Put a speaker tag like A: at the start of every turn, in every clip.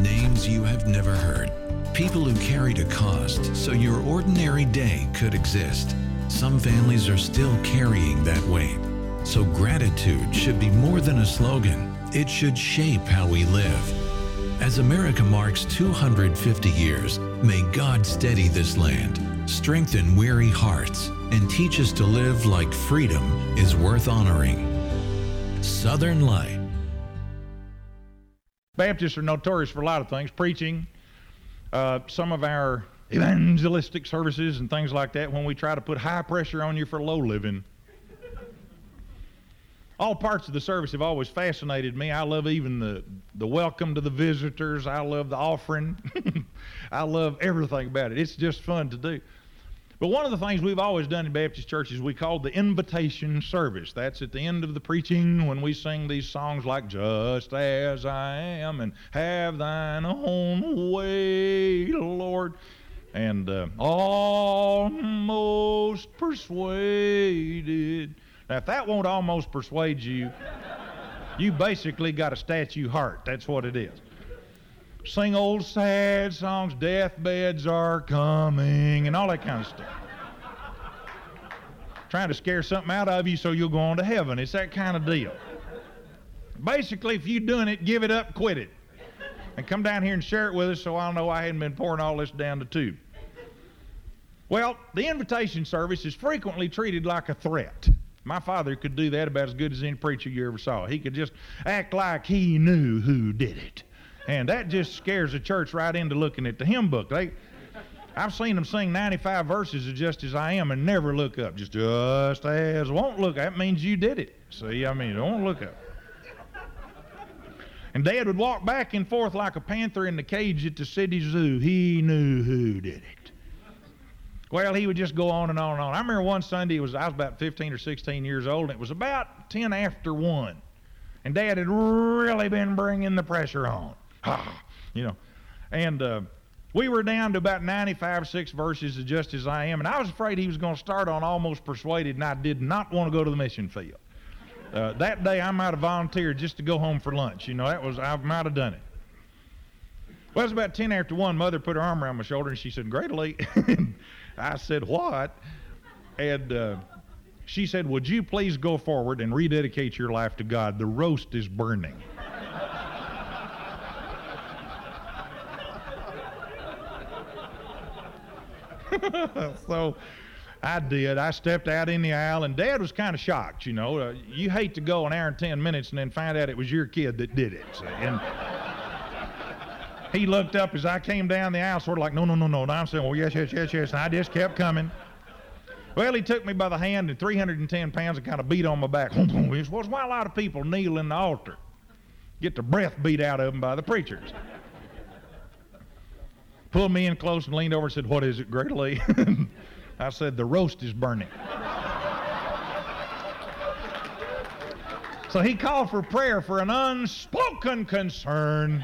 A: names you have never heard. People who carried a cost so your ordinary day could exist. Some families are still carrying that weight. So gratitude should be more than a slogan. It should shape how we live. As America marks 250 years, may God steady this land, strengthen weary hearts, and teach us to live like freedom is worth honoring. Southern Light.
B: Baptists are notorious for a lot of things. Preaching, some of our evangelistic services and things like that, when we try to put high pressure on you for low living. All parts of the service have always fascinated me. I love even the welcome to the visitors. I love the offering. I love everything about it. It's just fun to do. But one of the things we've always done in Baptist churches, we call the invitation service. That's at the end of the preaching when we sing these songs like Just As I Am and Have Thine Own Way, Lord, and Almost Persuaded. Now, if that won't almost persuade you, you basically got a statue heart. That's what it is. Sing old sad songs, deathbeds are coming, and all that kind of stuff. Trying to scare something out of you so you'll go on to heaven. It's that kind of deal. Basically, if you're doing it, give it up, quit it. And come down here and share it with us so I'll know I hadn't been pouring all this down the tube. Well, the invitation service is frequently treated like a threat. My father could do that about as good as any preacher you ever saw. He could just act like he knew who did it. And that just scares the church right into looking at the hymn book. I've seen them sing 95 verses of Just As I Am and never look up. Just as, won't look. That means you did it. See, don't look up. And Dad would walk back and forth like a panther in the cage at the city zoo. He knew who did it. Well, he would just go on and on and on. I remember one Sunday, I was about 15 or 16 years old, and it was about 10 after 1. And Dad had really been bringing the pressure on. And we were down to about 95, 6 verses of Just As I Am, and I was afraid he was going to start on Almost Persuaded, and I did not want to go to the mission field. That day, I might have volunteered just to go home for lunch. I might have done it. Well, it was about 10 after 1. Mother put her arm around my shoulder, and she said, "Greatly." I said, "What?" And she said, "Would you please go forward and rededicate your life to God? The roast is burning." So I did. I stepped out in the aisle, and Dad was kind of shocked, You hate to go an hour and 10 minutes and then find out it was your kid that did it. See? And he looked up as I came down the aisle, sort of like, no. And I'm saying, "Well, yes. And I just kept coming. Well, he took me by the hand, and 310 pounds and kind of beat on my back. Which was why a lot of people kneel in the altar. Get the breath beat out of them by the preachers. Pulled me in close and leaned over and said, "What is it, Greater Lee?" I said, "The roast is burning." So he called for prayer for an unspoken concern.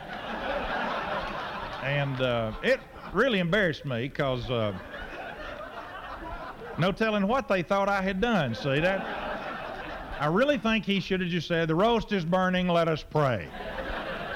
B: And it really embarrassed me because no telling what they thought I had done. See that? I really think he should have just said, "The roast is burning, let us pray."